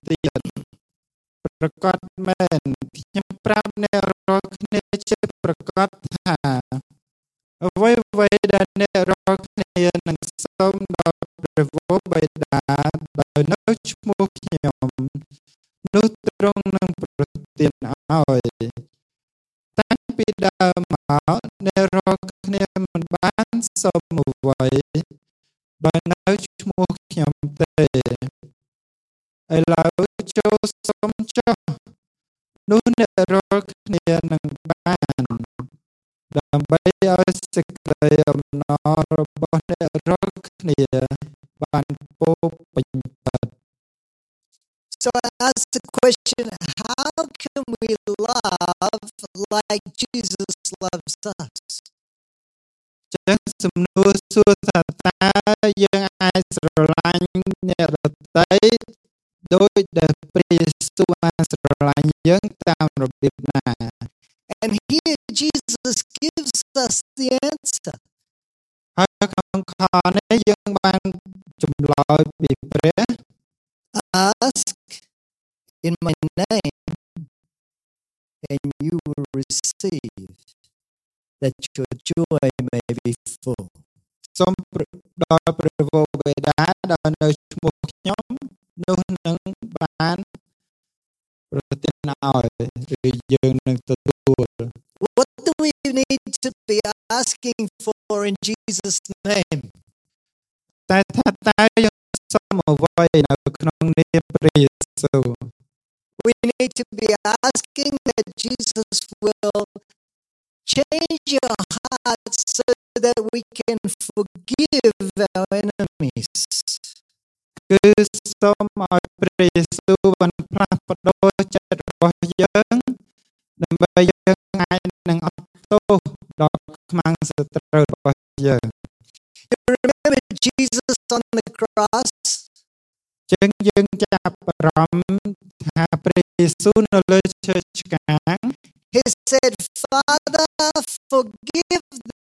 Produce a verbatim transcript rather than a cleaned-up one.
ទៀតប្រកាសមែនខ្ញុំប្រាប់អ្នករាល់គ្នាជាប្រកាសថាអ្វីអ្វីដែលអ្នករាល់គ្នានឹងសូមដល់ព្រះវរបិតាដោយនៅឈ្មោះខ្ញុំនោះទ្រង់នឹងប្រទានឲ្យតាំងពីដើមមកអ្នករាល់គ្នាមិនបានសូមអ្វីដោយនៅឈ្មោះខ្ញុំទេឥឡូវចូលសូមចុះនោះអ្នករាល់គ្នានឹងបានដើម្បីឲ្យសេចក្តីអំណររបស់អ្នករាល់គ្នាបានពោពេញពិត So I ask the question, how can we love like Jesus loves us? ចឹងសំណួរសួរថាតើយើងអាចស្រឡាញ់អ្នកដទៃដោយដែលព្រះយេស៊ូវបានស្រឡាញ់យើងតាមរបៀបណា And here Jesus gives us the answer. ហើយក្នុងខនេះយើងបានចម្លើយពីព្រះ Ask in my name and you will receive, that your joy may be full. សូមដល់ព្រះវរបិតាដោយនៅឈ្មោះខ្ញុំនោះនឹងបានប្រទានឲ្យឬយើងនឹងទទួល What do we need to be asking for in Jesus' name? តែថាតើយើងសូមអ្វីនៅក្នុងនាមព្រះយេស៊ូវ We need to be asking that Jesus will change your heart so that we can forgive our enemies. គឺសូមឲ្យព្រះយេស៊ូវបានផ្លាស់ប្ដូរចិត្តរបស់យើងដើម្បីយើងអាចនឹងអត់ទោសដល់ខ្មាំងសត្រូវរបស់យើង You remember Jesus on the cross? ចឹងយើងចាប់អារម្មណ៍ថាព្រះយេស៊ូវនៅលើឈើឆ្កាង He said, Father, forgive